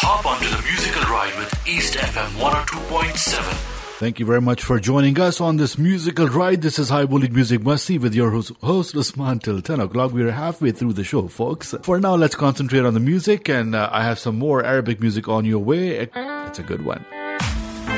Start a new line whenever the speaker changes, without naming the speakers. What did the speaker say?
Hop onto the musical ride with East FM 102.7.
Thank you very much for joining us on this musical ride. This is High Bullied Music Masti with your host Usman till 10 o'clock. We are halfway through the show, folks. For now, let's concentrate on the music, and I have some more Arabic music on your way. It's a good one.